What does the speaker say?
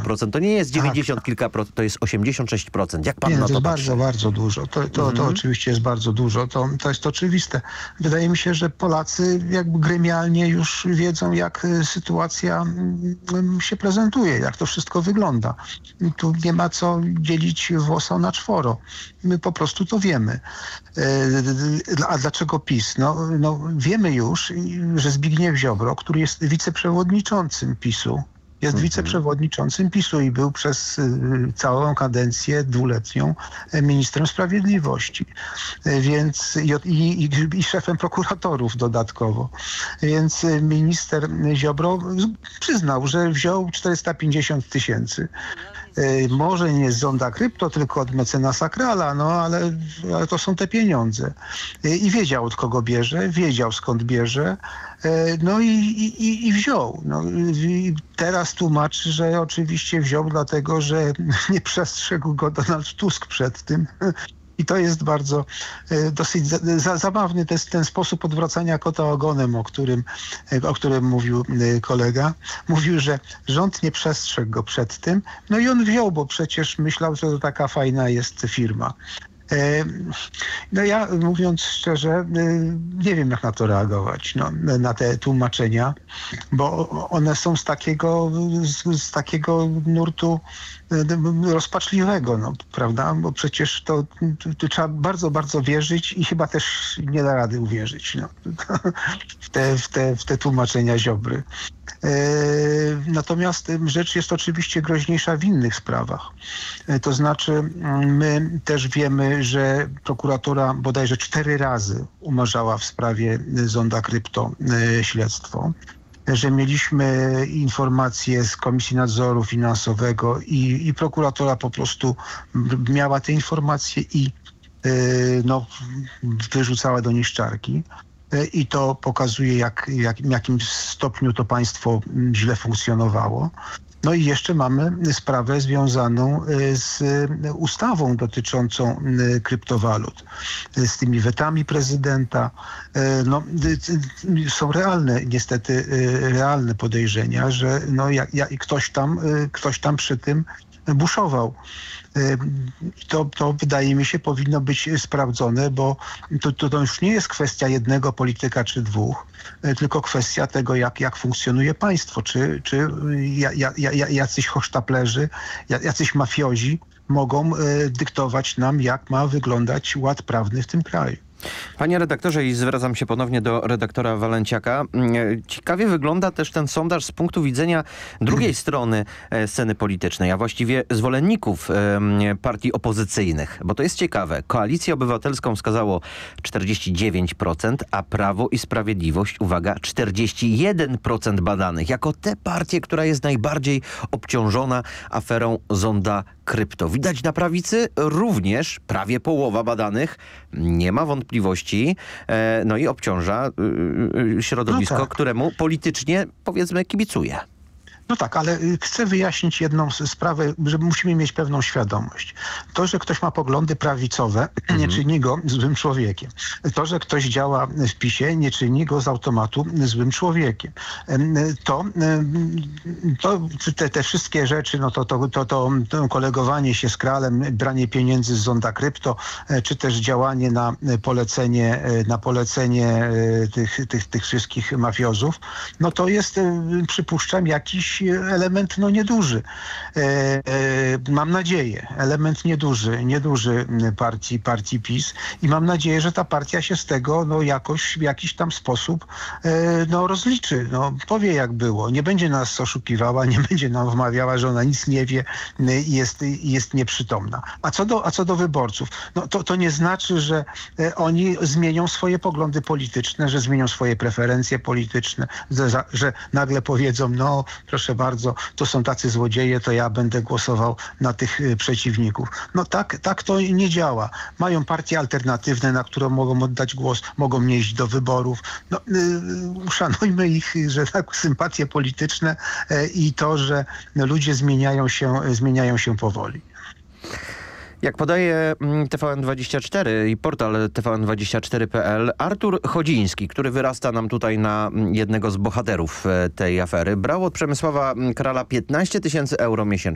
procent. To nie jest 90 Tak. kilka procent, to jest 86%. Jak pan Nie, na to to jest patrzy? bardzo, bardzo dużo. To oczywiście jest bardzo dużo. To jest oczywiste. Wydaje mi się, że Polacy jakby gremialnie już wiedzą, jak sytuacja się prezentuje, jak to wszystko wygląda. Tu nie ma co dzielić włosa na czworo. My po prostu to wiemy. A dlaczego PiS? No wiemy już, że Zbigniew Ziobro, który jest wiceprzewodniczącym PiS-u, jest wiceprzewodniczącym PiS-u i był przez całą kadencję dwuletnią ministrem sprawiedliwości, więc i szefem prokuratorów dodatkowo. Więc minister Ziobro przyznał, że wziął 450 000. Może nie z zonda krypto, tylko od mecenasa Krala, ale to są te pieniądze. I wiedział, od kogo bierze, wiedział, skąd bierze, i wziął. I teraz tłumaczy, że oczywiście wziął dlatego, że nie przestrzegł go Donald Tusk przed tym. I to jest bardzo dosyć zabawny ten sposób odwracania kota ogonem, o którym mówił kolega. Mówił, że rząd nie przestrzegł go przed tym. No i on wziął, bo przecież myślał, że to taka fajna jest firma. No ja, mówiąc szczerze, nie wiem, jak na to reagować, na te tłumaczenia, bo one są z takiego nurtu rozpaczliwego, prawda? Bo przecież to trzeba bardzo, bardzo wierzyć i chyba też nie da rady uwierzyć w te tłumaczenia Ziobry. Natomiast rzecz jest oczywiście groźniejsza w innych sprawach. To znaczy, my też wiemy, że prokuratura bodajże 4 razy umarzała w sprawie zonda krypto śledztwo, że mieliśmy informacje z Komisji Nadzoru Finansowego i prokuratura po prostu miała te informacje i wyrzucała do niszczarki. I to pokazuje, w jakim stopniu to państwo źle funkcjonowało. No i jeszcze mamy sprawę związaną z ustawą dotyczącą kryptowalut, z tymi wetami prezydenta. Są niestety realne podejrzenia, że ktoś tam przy tym buszował. To wydaje mi się powinno być sprawdzone, bo to już nie jest kwestia jednego polityka czy 2, tylko kwestia tego, jak funkcjonuje państwo. Czy jacyś hochsztaplerzy, jacyś mafiozi mogą dyktować nam, jak ma wyglądać ład prawny w tym kraju. Panie redaktorze, i zwracam się ponownie do redaktora Walenciaka. Ciekawie wygląda też ten sondaż z punktu widzenia drugiej strony sceny politycznej, a właściwie zwolenników partii opozycyjnych. Bo to jest ciekawe. Koalicję Obywatelską wskazało 49%, a Prawo i Sprawiedliwość, uwaga, 41% badanych. Jako tę partię, która jest najbardziej obciążona aferą zonda krypto. Widać na prawicy również prawie połowa badanych nie ma wątpliwości, i obciąża środowisko, któremu politycznie, powiedzmy, kibicuje. No tak, ale chcę wyjaśnić jedną sprawę, że musimy mieć pewną świadomość. To, że ktoś ma poglądy prawicowe, nie czyni go złym człowiekiem. To, że ktoś działa w PiS-ie, nie czyni go z automatu złym człowiekiem. Te wszystkie rzeczy, to kolegowanie się z Kralem, branie pieniędzy z zonda krypto, czy też działanie na polecenie tych wszystkich mafiozów, to jest, przypuszczam, jakiś element nieduży. Mam nadzieję, element nieduży partii PiS i mam nadzieję, że ta partia się z tego jakoś w jakiś tam sposób rozliczy. Powie, jak było. Nie będzie nas oszukiwała, nie będzie nam wmawiała, że ona nic nie wie i jest nieprzytomna. A co do wyborców, to nie znaczy, że oni zmienią swoje poglądy polityczne, że zmienią swoje preferencje polityczne, że nagle powiedzą, proszę bardzo, to są tacy złodzieje, to ja będę głosował na tych przeciwników. Tak to nie działa. Mają partie alternatywne, na które mogą oddać głos, mogą nie iść do wyborów. Uszanujmy ich, że tak, sympatie polityczne i to, że ludzie zmieniają się powoli. Jak podaje TVN24 i portal tvn24.pl, Artur Chodziński, który wyrasta nam tutaj na jednego z bohaterów tej afery, brał od Przemysława Krala 15 000 euro miesięcznie.